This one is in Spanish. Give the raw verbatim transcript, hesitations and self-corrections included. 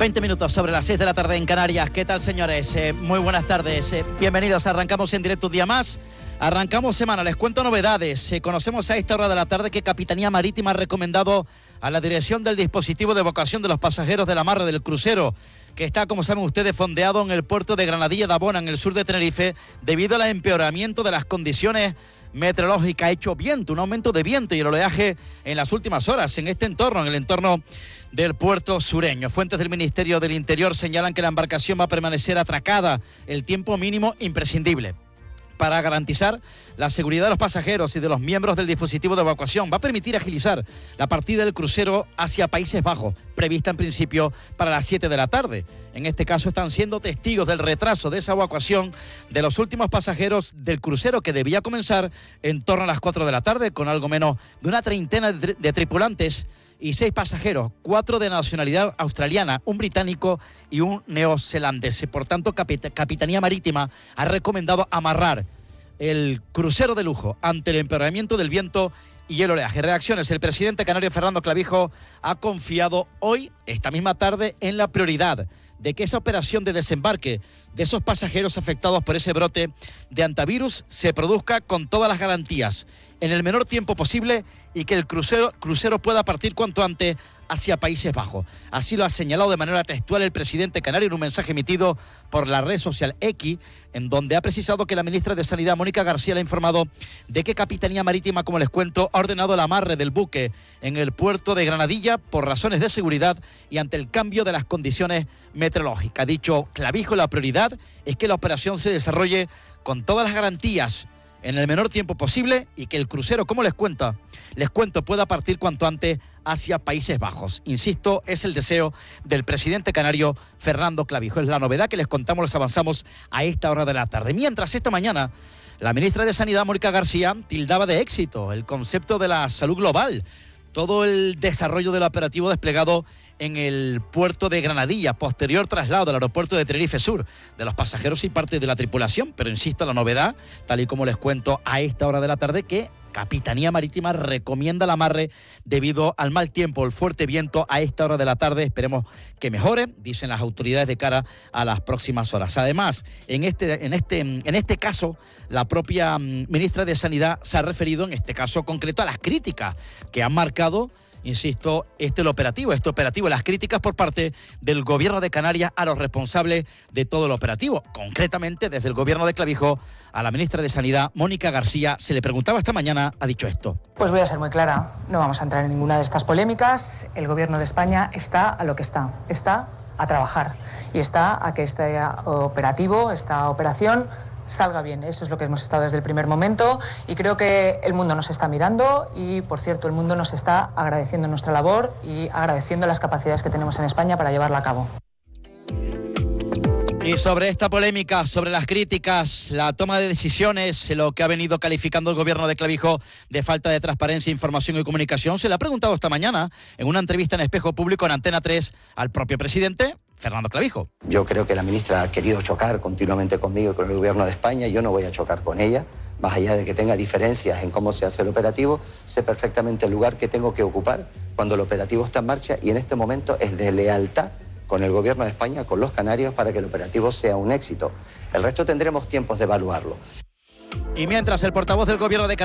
veinte minutos sobre las seis de la tarde en Canarias. ¿Qué tal, señores? Eh, muy buenas tardes. Eh, bienvenidos. Arrancamos en directo un día más. Arrancamos semana. Les cuento novedades. Eh, conocemos a esta hora de la tarde que Capitanía Marítima ha recomendado a la dirección del dispositivo de evacuación de los pasajeros del amarre del crucero, que está, como saben ustedes, fondeado en el puerto de Granadilla de Abona, en el sur de Tenerife, debido al empeoramiento de las condiciones meteorológicas. Ha hecho viento, un aumento de viento y el oleaje en las últimas horas en este entorno, en el entorno del puerto sureño. Fuentes del Ministerio del Interior señalan que la embarcación va a permanecer atracada el tiempo mínimo imprescindible para garantizar la seguridad de los pasajeros y de los miembros del dispositivo de evacuación. Va a permitir agilizar la partida del crucero hacia Países Bajos, prevista en principio para las siete de la tarde. En este caso están siendo testigos del retraso de esa evacuación de los últimos pasajeros del crucero, que debía comenzar en torno a las cuatro de la tarde, con algo menos de una treintena de, de tripulantes y seis pasajeros, cuatro de nacionalidad australiana, un británico y un neozelandés. Por tanto, Capit- Capitanía Marítima ha recomendado amarrar el crucero de lujo ante el empeoramiento del viento y el oleaje. Reacciones. El presidente canario Fernando Clavijo ha confiado hoy, esta misma tarde, en la prioridad de que esa operación de desembarque de esos pasajeros afectados por ese brote de antivirus se produzca con todas las garantías, en el menor tiempo posible, y que el crucero, crucero pueda partir cuanto antes hacia Países Bajos. Así lo ha señalado de manera textual el presidente canario en un mensaje emitido por la red social X, en donde ha precisado que la ministra de Sanidad, Mónica García, le ha informado de que Capitanía Marítima, como les cuento, ha ordenado el amarre del buque en el puerto de Granadilla por razones de seguridad y ante el cambio de las condiciones meteorológicas. Dicho Clavijo, la prioridad es que la operación se desarrolle con todas las garantías en el menor tiempo posible y que el crucero, como les cuento, les cuento, pueda partir cuanto antes hacia Países Bajos. Insisto, es el deseo del presidente canario Fernando Clavijo. Es la novedad que les contamos, les avanzamos a esta hora de la tarde. Mientras, esta mañana, la ministra de Sanidad, Mónica García, tildaba de éxito el concepto de la salud global, todo el desarrollo del operativo desplegado en el puerto de Granadilla, posterior traslado del aeropuerto de Tenerife Sur de los pasajeros y parte de la tripulación. Pero insisto, la novedad, tal y como les cuento a esta hora de la tarde, que Capitanía Marítima recomienda el amarre debido al mal tiempo, el fuerte viento a esta hora de la tarde. Esperemos que mejore, dicen las autoridades, de cara a las próximas horas. Además, en este, en este, en este caso, la propia ministra de Sanidad se ha referido, en este caso concreto, a las críticas que han marcado, insisto, este el operativo, este operativo, las críticas por parte del gobierno de Canarias a los responsables de todo el operativo. Concretamente, desde el gobierno de Clavijo, a la ministra de Sanidad, Mónica García, se le preguntaba esta mañana, ha dicho esto. Pues voy a ser muy clara, no vamos a entrar en ninguna de estas polémicas. El gobierno de España está a lo que está, está a trabajar y está a que este operativo, esta operación, salga bien. Eso es lo que hemos estado desde el primer momento y creo que el mundo nos está mirando y, por cierto, el mundo nos está agradeciendo nuestra labor y agradeciendo las capacidades que tenemos en España para llevarla a cabo. Y sobre esta polémica, sobre las críticas, la toma de decisiones, lo que ha venido calificando el gobierno de Clavijo de falta de transparencia, información y comunicación, se le ha preguntado esta mañana en una entrevista en Espejo Público en Antena tres al propio presidente Fernando Clavijo. Yo creo que la ministra ha querido chocar continuamente conmigo y con el gobierno de España. Yo no voy a chocar con ella, más allá de que tenga diferencias en cómo se hace el operativo. Sé perfectamente el lugar que tengo que ocupar cuando el operativo está en marcha y en este momento es de lealtad con el gobierno de España, con los canarios, para que el operativo sea un éxito. El resto tendremos tiempos de evaluarlo. Y mientras, el portavoz del gobierno de Canarias